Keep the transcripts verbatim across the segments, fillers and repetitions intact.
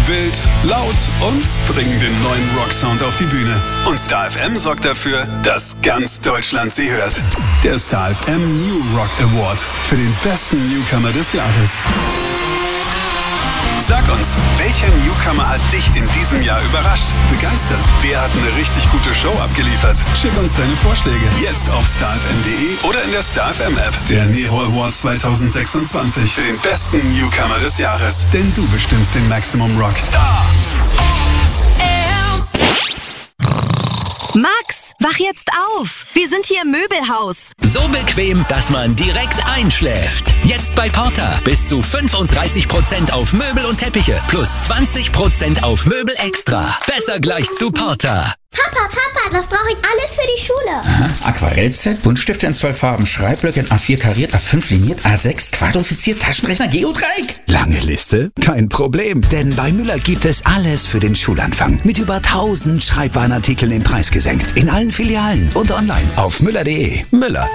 Wild, laut und bringen den neuen Rocksound auf die Bühne. Und Star F M sorgt dafür, dass ganz Deutschland sie hört. Der Star F M New Rock Award für den besten Newcomer des Jahres. Sag uns, welcher Newcomer hat dich in diesem Jahr überrascht, begeistert? Wer hat eine richtig gute Show abgeliefert? Schick uns deine Vorschläge jetzt auf star f m punkt d e oder in der Star F M App. Der Nero Award zwanzig sechsundzwanzig für den besten Newcomer des Jahres. Denn du bestimmst den Maximum Rock. Star Max, wach jetzt auf! Wir sind hier im Möbelhaus. So bequem, dass man direkt einschläft. Jetzt bei Porter bis zu fünfunddreißig Prozent auf Möbel und Teppiche plus zwanzig Prozent auf Möbel extra. Besser gleich zu Porter. Papa, Papa, was brauche ich alles für die Schule? Aha, Aquarellset, Buntstifte in zwölf Farben, Schreibblöcke in A vier kariert, A fünf liniert, A sechs quadrifiziert, Taschenrechner, Geodreieck. Lange Liste? Kein Problem, denn bei Müller gibt es alles für den Schulanfang. Mit über tausend Schreibwarenartikeln im Preis gesenkt. In allen Filialen und online auf müller punkt de. Müller.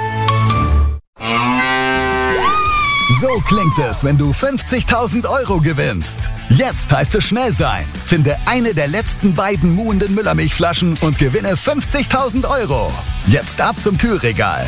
So klingt es, wenn du fünfzigtausend Euro gewinnst. Jetzt heißt es schnell sein. Finde eine der letzten beiden muhenden Müllermilchflaschen und gewinne fünfzigtausend Euro. Jetzt ab zum Kühlregal.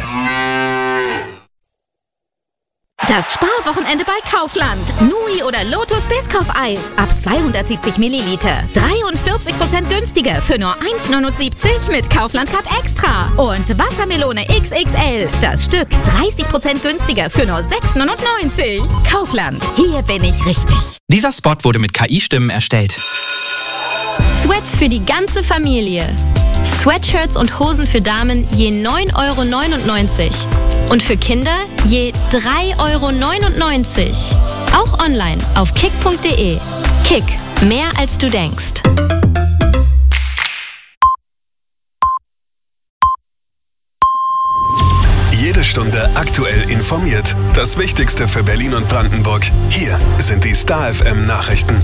Das Sparwochenende bei Kaufland. Nui oder Lotus Biscoff-Eis. Ab zweihundertsiebzig Milliliter. dreiundvierzig Prozent günstiger für nur eins neunundsiebzig mit Kaufland Card Extra. Und Wassermelone X X L. Das Stück dreißig Prozent günstiger für nur sechs neunundneunzig. Kaufland. Hier bin ich richtig. Dieser Spot wurde mit K I-Stimmen erstellt. Sweats für die ganze Familie. Sweatshirts und Hosen für Damen je neun Euro neunundneunzig. Und für Kinder je drei Euro neunundneunzig. Auch online auf kick punkt de. Kick, mehr als du denkst. Jede Stunde aktuell informiert. Das Wichtigste für Berlin und Brandenburg. Hier sind die Star F M Nachrichten.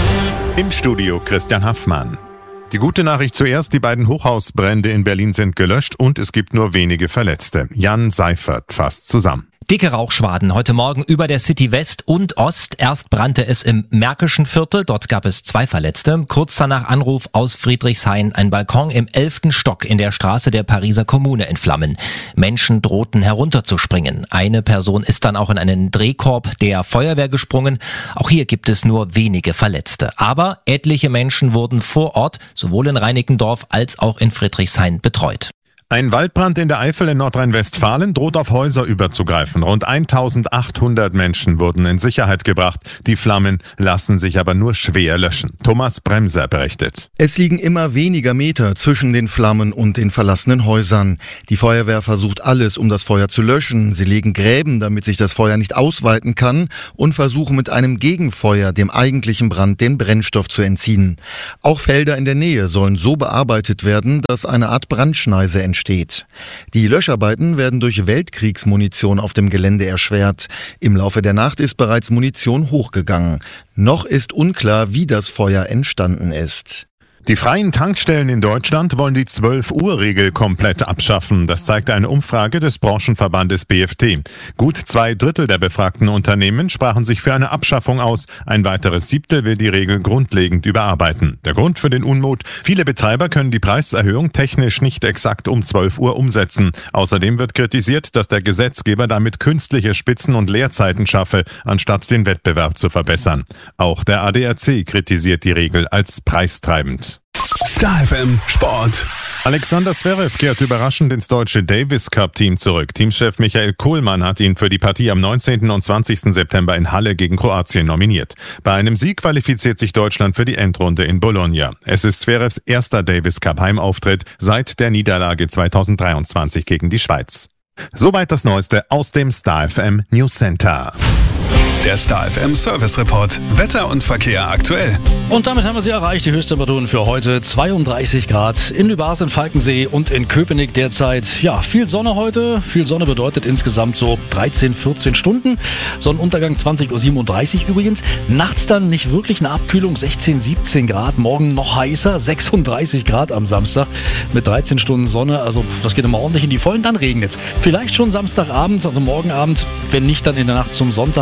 Im Studio Christian Haffmann. Die gute Nachricht zuerst, die beiden Hochhausbrände in Berlin sind gelöscht und es gibt nur wenige Verletzte. Jan Seifert fasst zusammen. Dicke Rauchschwaden heute Morgen über der City West und Ost. Erst brannte es im Märkischen Viertel, dort gab es zwei Verletzte. Kurz danach Anruf aus Friedrichshain, ein Balkon im elften Stock in der Straße der Pariser Kommune in Flammen. Menschen drohten herunterzuspringen. Eine Person ist dann auch in einen Drehkorb der Feuerwehr gesprungen. Auch hier gibt es nur wenige Verletzte. Aber etliche Menschen wurden vor Ort, sowohl in Reinickendorf als auch in Friedrichshain, betreut. Ein Waldbrand in der Eifel in Nordrhein-Westfalen droht auf Häuser überzugreifen. Rund eintausendachthundert Menschen wurden in Sicherheit gebracht. Die Flammen lassen sich aber nur schwer löschen. Thomas Bremser berichtet. Es liegen immer weniger Meter zwischen den Flammen und den verlassenen Häusern. Die Feuerwehr versucht alles, um das Feuer zu löschen. Sie legen Gräben, damit sich das Feuer nicht ausweiten kann, und versuchen mit einem Gegenfeuer dem eigentlichen Brand den Brennstoff zu entziehen. Auch Felder in der Nähe sollen so bearbeitet werden, dass eine Art Brandschneise entsteht. Steht. Die Löscharbeiten werden durch Weltkriegsmunition auf dem Gelände erschwert. Im Laufe der Nacht ist bereits Munition hochgegangen. Noch ist unklar, wie das Feuer entstanden ist. Die freien Tankstellen in Deutschland wollen die zwölf-Uhr-Regel komplett abschaffen. Das zeigte eine Umfrage des Branchenverbandes B F T. Gut zwei Drittel der befragten Unternehmen sprachen sich für eine Abschaffung aus. Ein weiteres Siebtel will die Regel grundlegend überarbeiten. Der Grund für den Unmut: Viele Betreiber können die Preiserhöhung technisch nicht exakt um zwölf Uhr umsetzen. Außerdem wird kritisiert, dass der Gesetzgeber damit künstliche Spitzen- und Leerzeiten schaffe, anstatt den Wettbewerb zu verbessern. Auch der A D A C kritisiert die Regel als preistreibend. Star F M Sport. Alexander Zverev kehrt überraschend ins deutsche Davis Cup Team zurück. Teamchef Michael Kohlmann hat ihn für die Partie am neunzehnten und zwanzigsten September in Halle gegen Kroatien nominiert. Bei einem Sieg qualifiziert sich Deutschland für die Endrunde in Bologna. Es ist Zverevs erster Davis Cup Heimauftritt seit der Niederlage zweitausenddreiundzwanzig gegen die Schweiz. Soweit das Neueste aus dem Star F M News Center. Der Star F M Service Report. Wetter und Verkehr aktuell. Und damit haben wir sie erreicht. Die Höchsttemperaturen für heute zweiunddreißig Grad in Lübars, in Falkensee und in Köpenick derzeit. Ja, viel Sonne heute. Viel Sonne bedeutet insgesamt so dreizehn, vierzehn Stunden. Sonnenuntergang zwanzig Uhr siebenunddreißig übrigens. Nachts dann nicht wirklich eine Abkühlung, sechzehn, siebzehn Grad. Morgen noch heißer, sechsunddreißig Grad am Samstag mit dreizehn Stunden Sonne. Also das geht immer ordentlich in die Vollen. Dann regnet es. Vielleicht schon Samstagabend, also morgen Abend. Wenn nicht, dann in der Nacht zum Sonntag bei sechzehn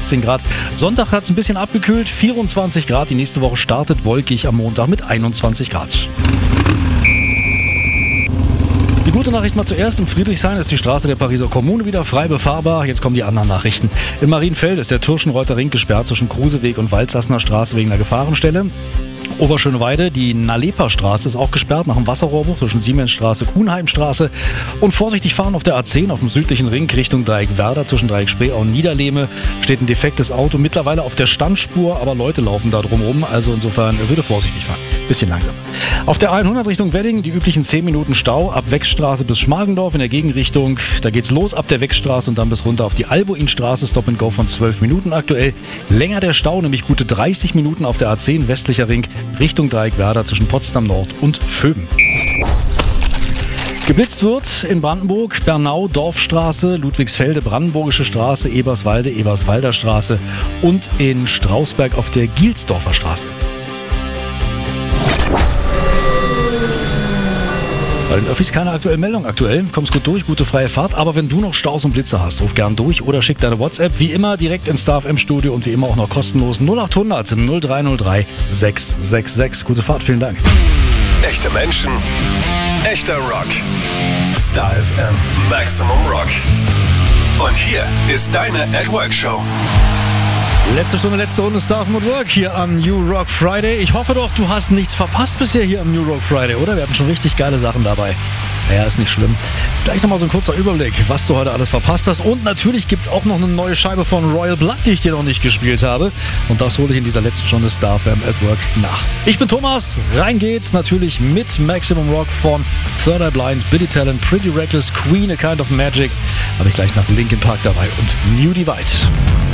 achtzehn Grad. Sonntag hat es ein bisschen abgekühlt, vierundzwanzig Grad. Die nächste Woche startet wolkig am Montag mit einundzwanzig Grad. Die gute Nachricht mal zuerst. In Friedrichshain ist die Straße der Pariser Kommune wieder frei befahrbar. Jetzt kommen die anderen Nachrichten. In Marienfeld ist der Tirschenreuther Ring gesperrt zwischen Kruseweg und Waldsassener Straße wegen der Gefahrenstelle. Oberschöneweide, die Nalepa-Straße ist auch gesperrt nach dem Wasserrohrbruch zwischen Siemensstraße, Kuhnheimstraße. Und vorsichtig fahren auf der A zehn auf dem südlichen Ring Richtung Dreieckwerder zwischen Dreieck-Spreeau und Niederlehme. Steht ein defektes Auto, mittlerweile auf der Standspur, aber Leute laufen da drum rum. Also insofern würde vorsichtig fahren. Bisschen langsam. Auf der A hundert Richtung Wedding die üblichen zehn Minuten Stau ab Weckstraße bis Schmargendorf in der Gegenrichtung. Da geht's los ab der Weckstraße und dann bis runter auf die Albuinstraße. Stop and Go von zwölf Minuten aktuell. Länger der Stau, nämlich gute dreißig Minuten auf der A zehn westlicher Ring Richtung Dreieckwerder zwischen Potsdam Nord und Vöben. Geblitzt wird in Brandenburg, Bernau, Dorfstraße, Ludwigsfelde, Brandenburgische Straße, Eberswalde, Eberswalder Straße und in Strausberg auf der Gielsdorfer Straße. Bei den Öffis keine aktuelle Meldung. Aktuell kommst gut durch, gute freie Fahrt. Aber wenn du noch Staus und Blitze hast, ruf gern durch oder schick deine WhatsApp. Wie immer direkt ins Star F M Studio und wie immer auch noch kostenlos null acht hundert null drei null drei sechs sechs sechs. Gute Fahrt, vielen Dank. Echte Menschen, echter Rock. Star F M Maximum Rock. Und hier ist deine At Work Show. Letzte Stunde, letzte Runde Star F M at Work hier am New Rock Friday. Ich hoffe doch, du hast nichts verpasst bisher hier am New Rock Friday, oder? Wir hatten schon richtig geile Sachen dabei. Naja, ist nicht schlimm. Gleich nochmal so ein kurzer Überblick, was du heute alles verpasst hast. Und natürlich gibt es auch noch eine neue Scheibe von Royal Blood, die ich dir noch nicht gespielt habe. Und das hole ich in dieser letzten Stunde Star F M at Work nach. Ich bin Thomas, rein geht's natürlich mit Maximum Rock von Third Eye Blind, Billy Talent, Pretty Reckless, Queen, A Kind of Magic. Habe ich gleich nach Linkin Park dabei und New Divide.